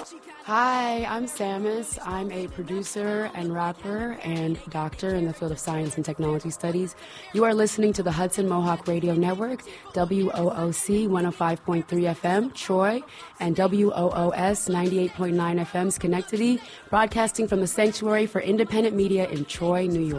Hi, I'm Samus. I'm a producer and rapper and doctor in the field of science and technology studies. You are listening to the Hudson Mohawk Radio Network, WOOC 105.3 FM, Troy, and WOOS 98.9 FM, Schenectady, broadcasting from the Sanctuary for Independent Media in Troy, New York.